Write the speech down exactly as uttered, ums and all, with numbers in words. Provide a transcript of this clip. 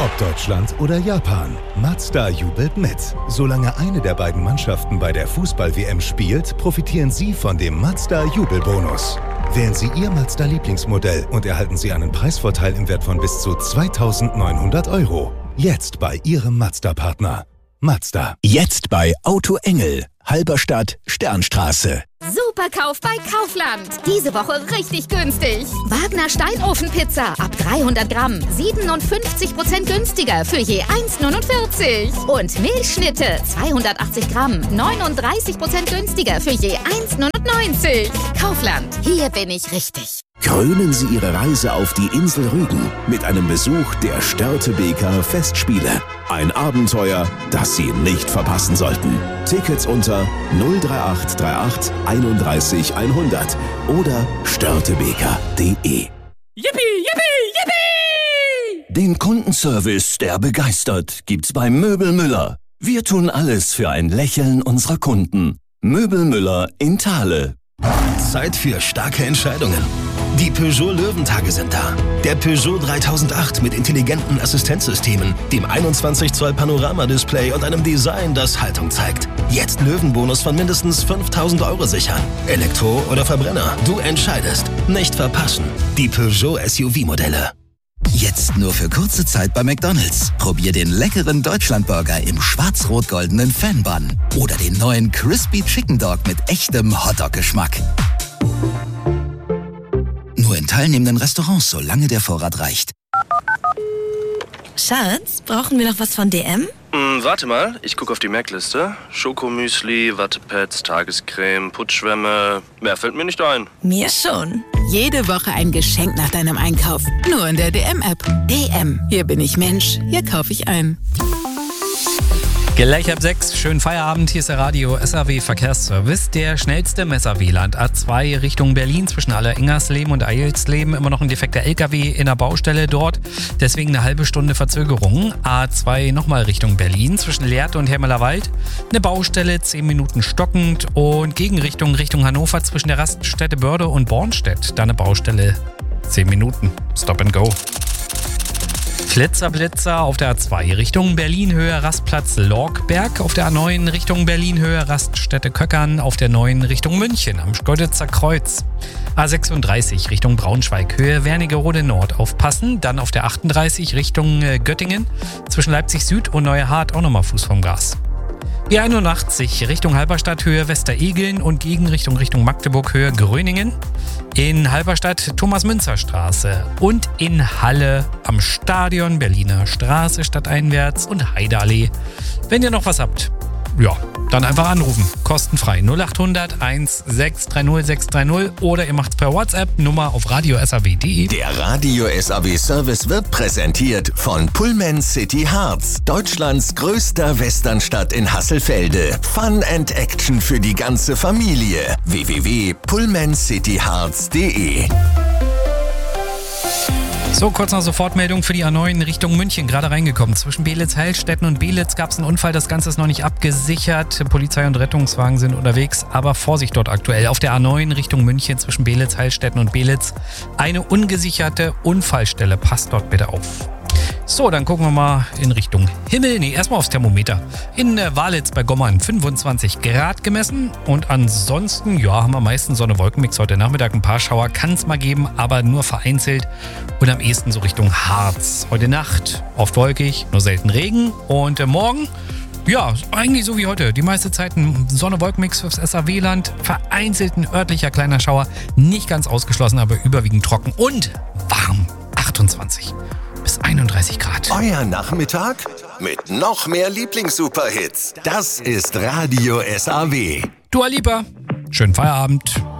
Ob Deutschland oder Japan, Mazda jubelt mit. Solange eine der beiden Mannschaften bei der Fußball-W M spielt, profitieren Sie von dem Mazda-Jubelbonus. Wählen Sie Ihr Mazda-Lieblingsmodell und erhalten Sie einen Preisvorteil im Wert von bis zu zweitausendneunhundert Euro. Jetzt bei Ihrem Mazda-Partner. Mazda. Jetzt bei Auto Engel, Halberstadt, Sternstraße. Superkauf bei Kaufland. Diese Woche richtig günstig. Wagner Steinofenpizza ab dreihundert Gramm. siebenundfünfzig Prozent günstiger für je eins neunundvierzig. Und Milchschnitte zweihundertachtzig Gramm. neununddreißig Prozent günstiger für je eins neunundneunzig. Kaufland. Hier bin ich richtig. Krönen Sie Ihre Reise auf die Insel Rügen mit einem Besuch der Störtebeker Festspiele. Ein Abenteuer, das Sie nicht verpassen sollten. Tickets unter null drei acht drei acht einunddreißig hundert oder störtebeker punkt de. Yippie, yippie, yippie! Den Kundenservice, der begeistert, gibt's bei Möbel Müller. Wir tun alles für ein Lächeln unserer Kunden. Möbel Müller in Thale. Zeit für starke Entscheidungen. Die Peugeot Löwentage sind da. Der Peugeot dreitausendacht mit intelligenten Assistenzsystemen, dem einundzwanzig Zoll Panoramadisplay und einem Design, das Haltung zeigt. Jetzt Löwenbonus von mindestens fünftausend Euro sichern. Elektro oder Verbrenner, du entscheidest. Nicht verpassen. Die Peugeot S U V-Modelle. Jetzt nur für kurze Zeit bei McDonald's. Probier den leckeren Deutschlandburger im schwarz-rot-goldenen Fan-Bun. Oder den neuen Crispy Chicken Dog mit echtem Hotdog-Geschmack. Nur in teilnehmenden Restaurants, solange der Vorrat reicht. Schatz, brauchen wir noch was von D M? Hm, warte mal, ich gucke auf die Merkliste. Schokomüsli, Wattepads, Tagescreme, Putzschwämme. Mehr fällt mir nicht ein. Mir schon. Jede Woche ein Geschenk nach deinem Einkauf. Nur in der D M-App. D M. Hier bin ich Mensch. Hier kaufe ich ein. Gleich ab sechs, schönen Feierabend, hier ist der Radio S A W Verkehrsservice. Der schnellste im S A W-Land, A zwei Richtung Berlin zwischen Aller-Ingersleben und Eilsleben. Immer noch ein defekter L K W in der Baustelle dort, deswegen eine halbe Stunde Verzögerung. A zwei nochmal Richtung Berlin zwischen Lehrte und Hermelerwald. Eine Baustelle, zehn Minuten stockend und Gegenrichtung Richtung Hannover zwischen der Raststätte Börde und Bornstedt. Da eine Baustelle, zehn Minuten, Stop and Go. Flitzerblitzer auf der A zwei Richtung Berlin-Höhe Rastplatz Lorkberg, auf der A neun Richtung Berlin-Höhe Raststätte Köckern, auf der neun Richtung München am Schkeuditzer Kreuz. A sechsunddreißig Richtung Braunschweig, Höhe Wernigerode Nord aufpassen, dann auf der achtunddreißig Richtung Göttingen, zwischen Leipzig Süd und Neuerhardt auch nochmal Fuß vom Gas. B einundachtzig Richtung Halberstadt, Höhe Westeregeln und Gegenrichtung Richtung Magdeburg, Höhe Gröningen. In Halberstadt Thomas-Münzer-Straße und in Halle am Stadion Berliner Straße stadteinwärts und Heidallee. Wenn ihr noch was habt, ja, dann einfach anrufen. Kostenfrei null achthundert eins sechs drei null sechs drei null oder ihr macht's per WhatsApp, Nummer auf radio s a w punkt de. Der Radio S A W Service wird präsentiert von Pullman City Harz, Deutschlands größter Westernstadt in Hasselfelde. Fun and Action für die ganze Familie. w w w punkt pullman city harz punkt de. So, kurz noch Sofortmeldung für die A neun Richtung München, gerade reingekommen. Zwischen Belitz, Heilstätten und Belitz gab es einen Unfall, das Ganze ist noch nicht abgesichert. Polizei und Rettungswagen sind unterwegs, aber Vorsicht dort aktuell. Auf der A neun Richtung München zwischen Belitz, Heilstätten und Belitz eine ungesicherte Unfallstelle. Passt dort bitte auf. So, dann gucken wir mal in Richtung Himmel. Nee, erstmal aufs Thermometer. In äh, Walitz bei Gommern fünfundzwanzig Grad gemessen. Und ansonsten, ja, haben wir meistens Sonne-Wolkenmix heute Nachmittag. Ein paar Schauer kann es mal geben, aber nur vereinzelt. Und am ehesten so Richtung Harz. Heute Nacht oft wolkig, nur selten Regen. Und äh, morgen, ja, eigentlich so wie heute. Die meiste Zeit ein Sonne-Wolkenmix fürs S A W-Land. Vereinzelt ein örtlicher kleiner Schauer. Nicht ganz ausgeschlossen, aber überwiegend trocken und warm. achtundzwanzig bis einunddreißig Grad. Euer Nachmittag mit noch mehr Lieblings-Superhits. Das ist Radio S A W. Dua Lipa. Schönen Feierabend.